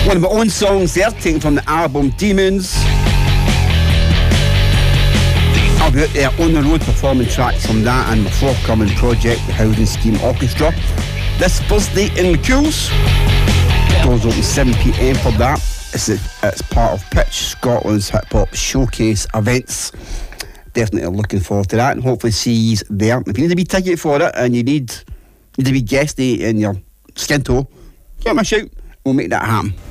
One of my own songs there, taken from the album Demons. I'll be out there on the road performing tracks from that and my forthcoming project, the Housing Scheme Orchestra, this Thursday in McCool's. Doors open 7pm for that. It's part of Pitch, Scotland's hip hop showcase events. Definitely looking forward to that and hopefully see you there. If you need a wee ticket for it and you need a wee guestie in your skin toe, give me a shout. We'll make that happen.